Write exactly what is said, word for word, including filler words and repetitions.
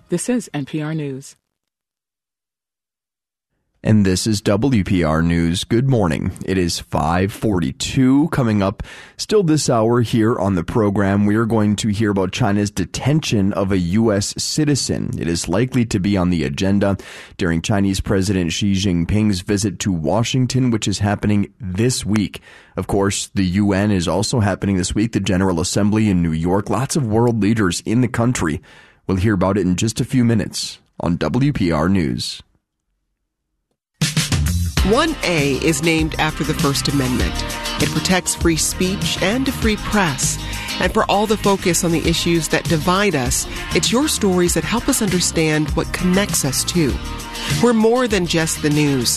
This is N P R News. And this is W P R News. Good morning. It is five forty-two. Coming up still this hour here on the program, we are going to hear about China's detention of a U S citizen. It is likely to be on the agenda during Chinese President Xi Jinping's visit to Washington, which is happening this week. Of course, the U N is also happening this week, the General Assembly in New York. Lots of world leaders in the country. We'll hear about it in just a few minutes on W P R News. one A is named after the First Amendment. It protects free speech and a free press. And for all the focus on the issues that divide us, it's your stories that help us understand what connects us too. We're more than just the news.